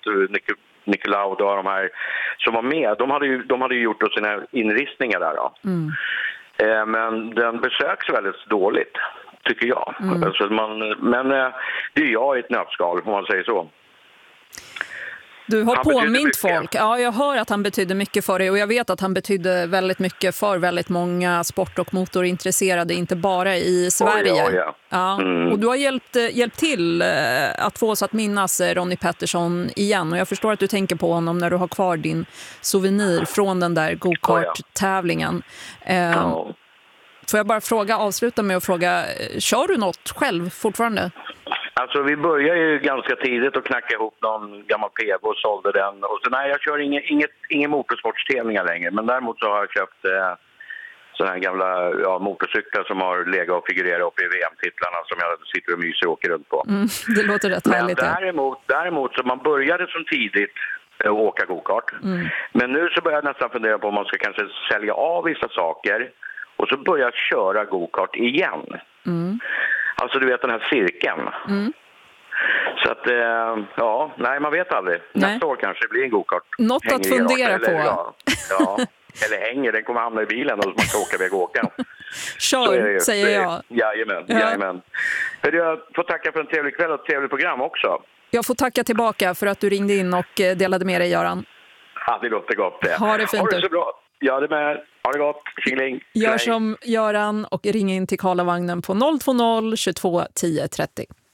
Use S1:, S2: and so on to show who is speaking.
S1: Nicolau och de här som var med, de hade ju gjort då sina inristningar där då. Men den besöks väldigt dåligt, tycker jag. Alltså men det är jag i ett nötskal, om man säger så.
S2: Du har påmint folk. Ja, jag hör att han betyder mycket för dig, och jag vet att han betydde väldigt mycket för väldigt många sport- och motorintresserade, inte bara i Sverige. Ja. Och du har hjälpt till att få oss att minnas Ronnie Peterson igen, och jag förstår att du tänker på honom när du har kvar din souvenir från den där go-kart-tävlingen. Får jag bara avsluta med att fråga, kör du något själv fortfarande?
S1: Alltså vi började ju ganska tidigt att knacka ihop någon gammal PV och sålde den. Och så, nej, jag kör ingen motorsportstävlingar längre. Men däremot så har jag köpt sådana här gamla motorcyklar som har legat och figurerat upp i VM-titlarna som jag sitter och myser och åker runt på.
S2: Det låter rätt härligt.
S1: Men däremot så man började som tidigt att åka go-kart. Men nu så börjar jag nästan fundera på om man ska kanske sälja av vissa saker och så börja köra go-kart igen. Alltså du vet den här cirkeln. Så att, nej man vet aldrig. Nästa år kanske det blir en go-kart.
S2: Något att fundera på.
S1: Eller hänger, den kommer hamna i bilen och man ska åka iväg och åka.
S2: Kör, säger jag.
S1: Jajamän. Jag får tacka för en trevlig kväll och ett trevligt program också.
S2: Jag får tacka tillbaka för att du ringde in och delade med dig, Göran.
S1: Ja, det låter gott det.
S2: Ha det fint.
S1: Ha det så bra. Ja, det med. Ha det gott. Tjingling.
S2: Gör som Göran och ring in till Karlavagnen på 020 22 10 30.